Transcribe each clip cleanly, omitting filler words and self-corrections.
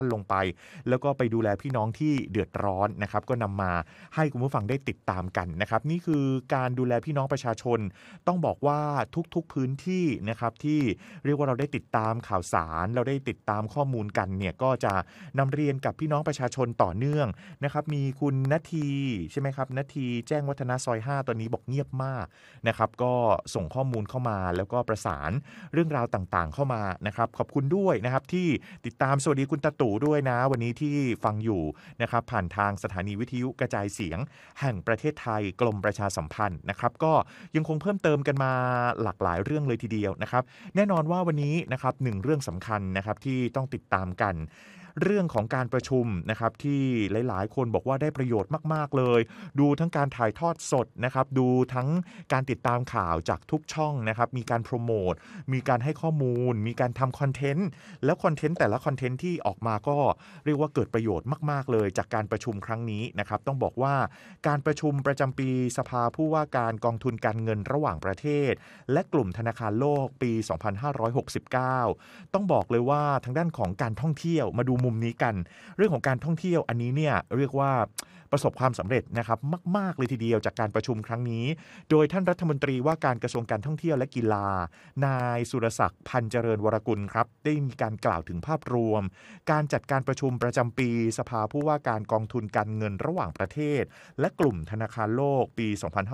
ลงไปแล้วก็ไปดูแลพี่น้องที่เดือดร้อนนะครับก็นำมาให้คุณผู้ฟังได้ติดตามกันนะครับนี่คือการดูแลพี่น้องประชาชนต้องบอกว่าทุกๆพื้นที่นะครับที่เรียกว่าเราได้ติดตามข่าวสารเราได้ติดตามข้อมูลกันเนี่ยก็จะนำเรียนกับพี่น้องประชาชนต่อเนื่องนะครับมีคุณณทีใช่ไหมครับณทีแจ้งวัฒนะซอย5ตอนนี้บอกเงียบมากนะครับก็ส่งข้อมูลเข้ามาแล้วก็ประสานเรื่องราวต่างๆเข้ามานะครับขอบคุณด้วยนะครับที่ติดตามสวัสดีคุณตาตู่ด้วยนะวันนี้ที่ฟังอยู่นะครับผ่านทางสถานีวิทยุกระจายเสียงแห่งประเทศไทยกรมประชาสัมพันธ์นะครับก็ยังคงเพิ่มเติมกันมาหลากหลายเรื่องเลยทีเดียวนะครับแน่นอนว่าวันนี้นะครับหนึ่งเรื่องสำคัญนะครับที่ต้องติดตามกันเรื่องของการประชุมนะครับที่หลายๆคนบอกว่าได้ประโยชน์มากๆเลยดูทั้งการถ่ายทอดสดนะครับดูทั้งการติดตามข่าวจากทุกช่องนะครับมีการโปรโมทมีการให้ข้อมูลมีการทำคอนเทนต์แล้วคอนเทนต์แต่ละคอนเทนต์ที่ออกมาก็เรียกว่าเกิดประโยชน์มากๆเลยจากการประชุมครั้งนี้นะครับต้องบอกว่าการประชุมประจำปีสภาผู้ว่าการกองทุนการเงินระหว่างประเทศและกลุ่มธนาคารโลกปี 2569 ต้องบอกเลยว่าทางด้านของการท่องเที่ยวมาดูมุมนี้กันเรื่องของการท่องเที่ยวอันนี้เนี่ยเรียกว่าประสบความสำเร็จนะครับมากๆเลยทีเดียวจากการประชุมครั้งนี้โดยท่านรัฐมนตรีว่าการกระทรวงการท่องเที่ยวและกีฬานายสุรศักดิ์พันเจริญวรกุลครับได้มีการกล่าวถึงภาพรวมการจัดการประชุมประจำปีสภาผู้ว่าการกองทุนการเงินระหว่างประเทศและกลุ่มธนาคารโลกปี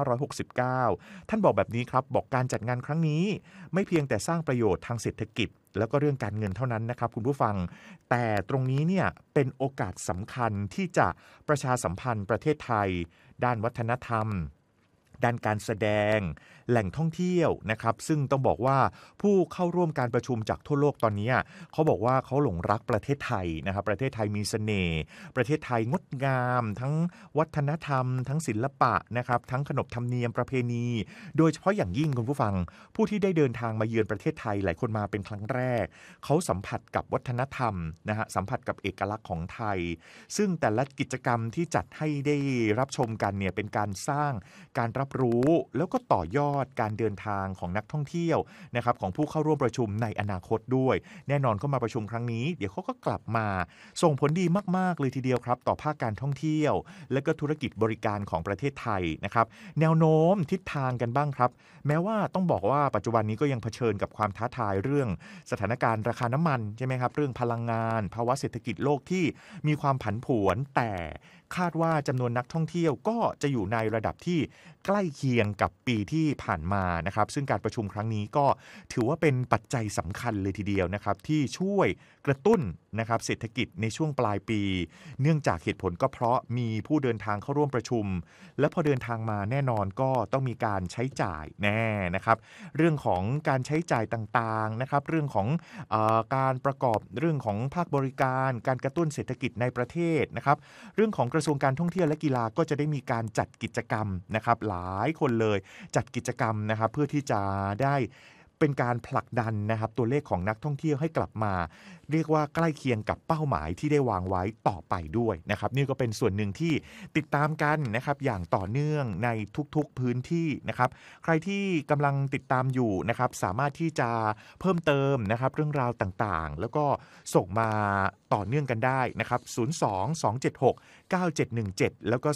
2569 ท่านบอกแบบนี้ครับบอกการจัดงานครั้งนี้ไม่เพียงแต่สร้างประโยชน์ทางเศรษฐกิจแล้วก็เรื่องการเงินเท่านั้นนะครับคุณผู้ฟังแต่ตรงนี้เนี่ยเป็นโอกาสสำคัญที่จะประชาสัมพันธ์ประเทศไทยด้านวัฒนธรรมด้านการแสดงแหล่งท่องเที่ยวนะครับซึ่งต้องบอกว่าผู้เข้าร่วมการประชุมจากทั่วโลกตอนนี้เขาบอกว่าเขาหลงรักประเทศไทยนะครับประเทศไทยมีเสน่ห์ประเทศไทยงดงามทั้งวัฒนธรรมทั้งศิลปะนะครับทั้งขนบธรรมเนียมประเพณีโดยเฉพาะอย่างยิ่งคุณผู้ฟังผู้ที่ได้เดินทางมาเยือนประเทศไทยหลายคนมาเป็นครั้งแรกเขาสัมผัสกับวัฒนธรรมนะฮะสัมผัสกับเอกลักษณ์ของไทยซึ่งแต่ละกิจกรรมที่จัดให้ได้รับชมกันเนี่ยเป็นการสร้างการรับรู้แล้วก็ต่อยอดการเดินทางของนักท่องเที่ยวนะครับของผู้เข้าร่วมประชุมในอนาคตด้วยแน่นอนเข้ามาประชุมครั้งนี้เดี๋ยวเขาก็กลับมาส่งผลดีมากๆเลยทีเดียวครับต่อภาคการท่องเที่ยวและก็ธุรกิจบริการของประเทศไทยนะครับแนวโน้มทิศทางกันบ้างครับแม้ว่าต้องบอกว่าปัจจุบันนี้ก็ยังเผชิญกับความท้าทายเรื่องสถานการณ์ราคาน้ำมันใช่ไหมครับเรื่องพลังงานภาวะเศรษฐกิจโลกที่มีความผันผวนแต่คาดว่าจำนวนนักท่องเที่ยวก็จะอยู่ในระดับที่ใกล้เคียงกับปีที่ผ่านมานะครับซึ่งการประชุมครั้งนี้ก็ถือว่าเป็นปัจจัยสำคัญเลยทีเดียวนะครับที่ช่วยกระตุ้นนะครับเศรษฐกิจในช่วงปลายปีเนื่องจากเหตุผลก็เพราะมีผู้เดินทางเข้าร่วมประชุมและพอเดินทางมาแน่นอนก็ต้องมีการใช้จ่ายแน่นะครับเรื่องของการใช้จ่ายต่างๆนะครับเรื่องของการประกอบเรื่องของภาคบริการการกระตุ้นเศรษฐกิจในประเทศนะครับเรื่องของกระทรวงการท่องเที่ยวและกีฬาก็จะได้มีการจัดกิจกรรมนะครับหลายคนเลยจัดกิจกรรมนะครับเพื่อที่จะได้เป็นการผลักดันนะครับตัวเลขของนักท่องเที่ยวให้กลับมาเรียกว่าใกล้เคียงกับเป้าหมายที่ได้วางไว้ต่อไปด้วยนะครับนี่ก็เป็นส่วนหนึ่งที่ติดตามกันนะครับอย่างต่อเนื่องในทุกๆพื้นที่นะครับใครที่กำลังติดตามอยู่นะครับสามารถที่จะเพิ่มเติมนะครับเรื่องราวต่างๆแล้วก็ส่งมาต่อเนื่องกันได้นะครับ02-276-9717แล้วก็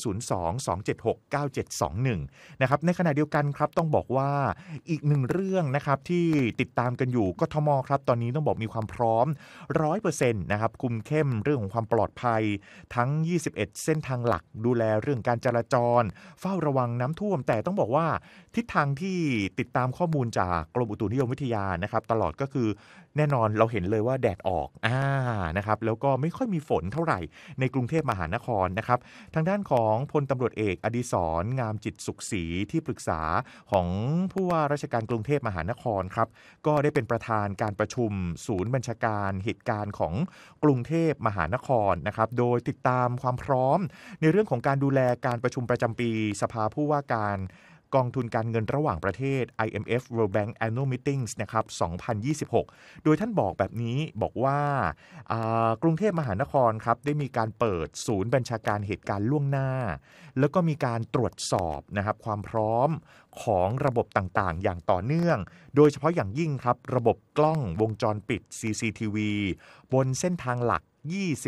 02-276-9721นะครับในขณะเดียวกันครับต้องบอกว่าอีกหนึ่งเรื่องนะครับที่ติดตามกันอยู่กทมครับตอนนี้ต้องบอกมีความพร้อม 100% นะครับคุมเข้มเรื่องของความปลอดภัยทั้ง21เส้นทางหลักดูแลเรื่องการจราจรเฝ้าระวังน้ำท่วมแต่ต้องบอกว่าทิศทางที่ติดตามข้อมูลจากกรมอุตุนิยมวิทยานะครับตลอดก็คือแน่นอนเราเห็นเลยว่าแดดออกนะครับแล้วก็ไม่ค่อยมีฝนเท่าไหร่ในกรุงเทพมหานครนะครับทางด้านของพลตำรวจเอกอดิศรงามจิตสุขศรีที่ปรึกษาของผู้ว่าราชการกรุงเทพมหานครครับก็ได้เป็นประธานการประชุมศูนย์บัญชาการเหตุการณ์ของกรุงเทพมหานครนะครับโดยติดตามความพร้อมในเรื่องของการดูแลการประชุมประจำปีสภาผู้ว่าการกองทุนการเงินระหว่างประเทศ IMF World Bank Annual Meetings นะครับ2026โดยท่านบอกแบบนี้บอกว่ากรุงเทพมหานครครับได้มีการเปิดศูนย์บัญชาการเหตุการณ์ล่วงหน้าแล้วก็มีการตรวจสอบนะครับความพร้อมของระบบต่างๆอย่างต่อเนื่องโดยเฉพาะอย่างยิ่งครับระบบกล้องวงจรปิด CCTV บนเส้นทางหลัก